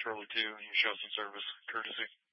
early too, and you show some service, courtesy.